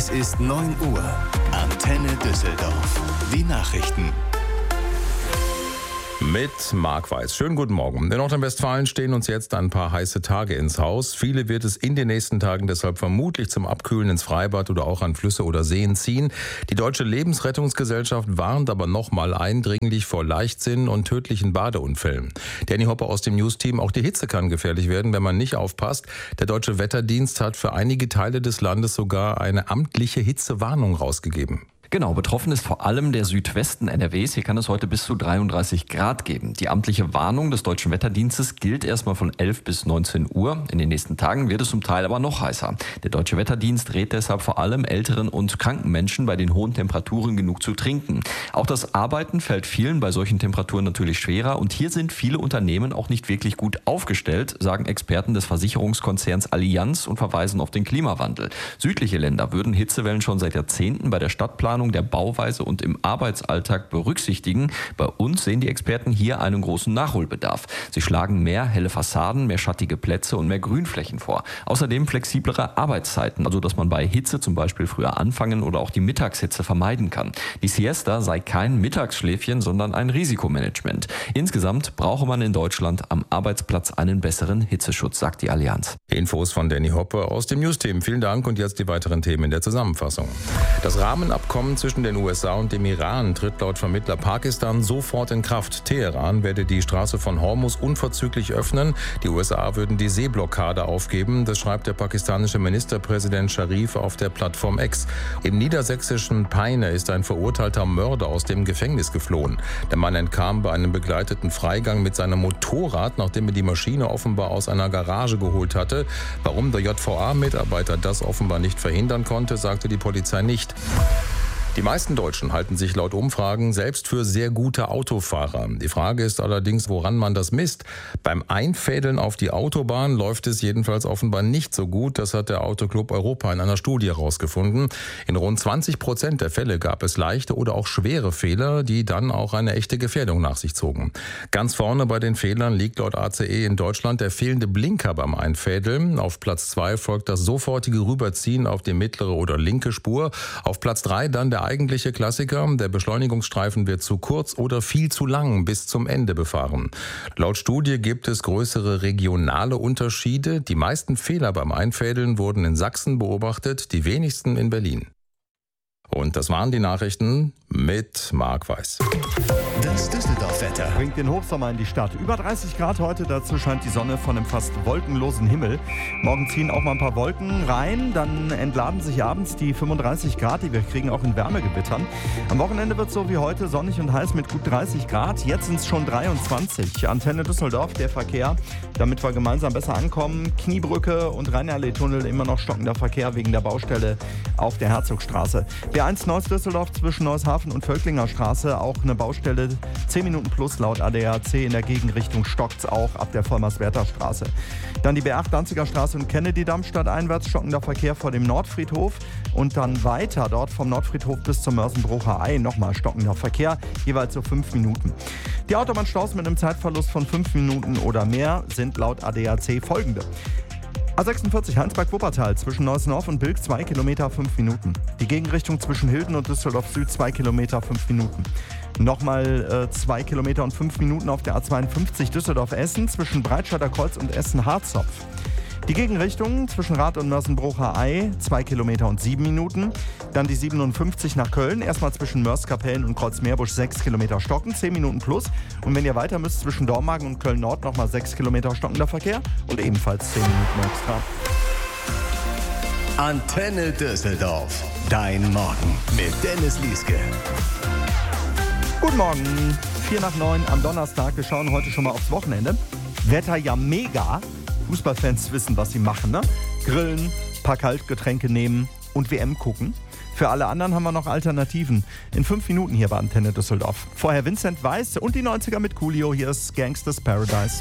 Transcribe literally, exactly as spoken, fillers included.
Es ist neun Uhr. Antenne Düsseldorf. Die Nachrichten. Mit Marc Weiß. Schönen guten Morgen. In Nordrhein-Westfalen stehen uns jetzt ein paar heiße Tage ins Haus. Viele wird es in den nächsten Tagen deshalb vermutlich zum Abkühlen ins Freibad oder auch an Flüsse oder Seen ziehen. Die Deutsche Lebensrettungsgesellschaft warnt aber nochmal eindringlich vor Leichtsinn und tödlichen Badeunfällen. Danny Hopper aus dem News-Team. Auch die Hitze kann gefährlich werden, wenn man nicht aufpasst. Der Deutsche Wetterdienst hat für einige Teile des Landes sogar eine amtliche Hitzewarnung rausgegeben. Genau, betroffen ist vor allem der Südwesten N R Ws. Hier kann es heute bis zu dreiunddreißig Grad geben. Die amtliche Warnung des Deutschen Wetterdienstes gilt erstmal von elf bis neunzehn Uhr. In den nächsten Tagen wird es zum Teil aber noch heißer. Der Deutsche Wetterdienst rät deshalb vor allem älteren und kranken Menschen bei den hohen Temperaturen genug zu trinken. Auch das Arbeiten fällt vielen bei solchen Temperaturen natürlich schwerer. Und hier sind viele Unternehmen auch nicht wirklich gut aufgestellt, sagen Experten des Versicherungskonzerns Allianz und verweisen auf den Klimawandel. Südliche Länder würden Hitzewellen schon seit Jahrzehnten bei der Stadtplanung, der Bauweise und im Arbeitsalltag berücksichtigen. Bei uns sehen die Experten hier einen großen Nachholbedarf. Sie schlagen mehr helle Fassaden, mehr schattige Plätze und mehr Grünflächen vor. Außerdem flexiblere Arbeitszeiten, also dass man bei Hitze zum Beispiel früher anfangen oder auch die Mittagshitze vermeiden kann. Die Siesta sei kein Mittagsschläfchen, sondern ein Risikomanagement. Insgesamt brauche man in Deutschland am Arbeitsplatz einen besseren Hitzeschutz, sagt die Allianz. Infos von Danny Hopper aus dem News-Team. Vielen Dank und jetzt die weiteren Themen in der Zusammenfassung. Das Rahmenabkommen zwischen den U S A und dem Iran tritt laut Vermittler Pakistan sofort in Kraft. Teheran werde die Straße von Hormuz unverzüglich öffnen. Die U S A würden die Seeblockade aufgeben. Das schreibt der pakistanische Ministerpräsident Sharif auf der Plattform X. Im niedersächsischen Peine ist ein verurteilter Mörder aus dem Gefängnis geflohen. Der Mann entkam bei einem begleiteten Freigang mit seinem Motorrad, nachdem er die Maschine offenbar aus einer Garage geholt hatte. Warum der J V A-Mitarbeiter das offenbar nicht verhindern konnte, sagte die Polizei nicht. Die meisten Deutschen halten sich laut Umfragen selbst für sehr gute Autofahrer. Die Frage ist allerdings, woran man das misst. Beim Einfädeln auf die Autobahn läuft es jedenfalls offenbar nicht so gut. Das hat der Autoclub Europa in einer Studie herausgefunden. In rund zwanzig Prozent der Fälle gab es leichte oder auch schwere Fehler, die dann auch eine echte Gefährdung nach sich zogen. Ganz vorne bei den Fehlern liegt laut A C E in Deutschland der fehlende Blinker beim Einfädeln. Auf Platz zwei folgt das sofortige Rüberziehen auf die mittlere oder linke Spur. Auf Platz drei dann der eigentliche Klassiker, der Beschleunigungsstreifen wird zu kurz oder viel zu lang bis zum Ende befahren. Laut Studie gibt es größere regionale Unterschiede. Die meisten Fehler beim Einfädeln wurden in Sachsen beobachtet, die wenigsten in Berlin. Und das waren die Nachrichten mit Marc Weiß. Das Düsseldorf-Wetter bringt den Hochsommer in die Stadt. Über dreißig Grad heute, dazu scheint die Sonne von einem fast wolkenlosen Himmel. Morgen ziehen auch mal ein paar Wolken rein, dann entladen sich abends die fünfunddreißig Grad, die wir kriegen auch in Wärmegewittern. Am Wochenende wird es so wie heute sonnig und heiß mit gut dreißig Grad. Jetzt sind es schon dreiundzwanzig. Antenne Düsseldorf, der Verkehr, damit wir gemeinsam besser ankommen. Kniebrücke und Rheinallee-Tunnel, immer noch stockender Verkehr wegen der Baustelle auf der Herzogstraße. B eins Neuss Düsseldorf zwischen Neushafen und Völklinger Straße, auch eine Baustelle, zehn Minuten plus laut A D A C. In der Gegenrichtung stockt's auch ab der Vollmerswerter Straße. Dann die B acht Danziger Straße und Kennedy-Damm stadteinwärts, stockender Verkehr vor dem Nordfriedhof. Und dann weiter dort vom Nordfriedhof bis zum Mörsenbrucher Ei nochmal stockender Verkehr, jeweils so fünf Minuten. Die Autobahnstaus mit einem Zeitverlust von fünf Minuten oder mehr sind laut A D A C folgende. A sechsundvierzig Heinsberg-Wuppertal zwischen Neuss-Norf und Bilk zwei Kilometer, fünf Minuten. Die Gegenrichtung zwischen Hilden und Düsseldorf Süd zwei Kilometer, fünf Minuten. Nochmal äh, zwei Kilometer und fünf Minuten auf der A zweiundfünfzig Düsseldorf-Essen zwischen Breitscheider Kreuz und Essen-Harzopf. Die Gegenrichtung zwischen Rath und Mörsenbrucher Ei, zwei Kilometer und sieben Minuten. Dann die siebenundfünfzig nach Köln, erstmal zwischen Mörskapellen und Kreuzmeerbusch sechs Kilometer stocken, zehn Minuten plus. Und wenn ihr weiter müsst, zwischen Dormagen und Köln-Nord nochmal sechs Kilometer stockender Verkehr und ebenfalls zehn Minuten extra. Antenne Düsseldorf. Dein Morgen mit Dennis Lieske. Guten Morgen, vier nach neun am Donnerstag. Wir schauen heute schon mal aufs Wochenende. Wetter ja mega. Fußballfans wissen, was sie machen, ne? Grillen, paar Kaltgetränke nehmen und W M gucken. Für alle anderen haben wir noch Alternativen. In fünf Minuten hier bei Antenne Düsseldorf. Vorher Vincent Weiss und die neunziger mit Coolio. Hier ist Gangsters Paradise.